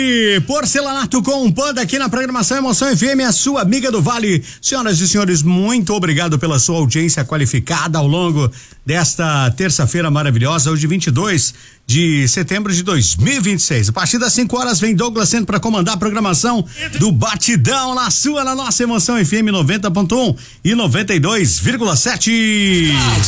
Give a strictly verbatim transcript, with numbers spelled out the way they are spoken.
Vale, porcelanato com Panda aqui na programação Emoção F M, a sua amiga do Vale. Senhoras e senhores, muito obrigado pela sua audiência qualificada ao longo desta terça-feira maravilhosa, hoje vinte e dois de setembro de dois mil e vinte e seis. A partir das cinco horas vem Douglas Sendo para comandar a programação do Batidão na sua, na nossa Emoção F M noventa ponto um e noventa e dois vírgula sete.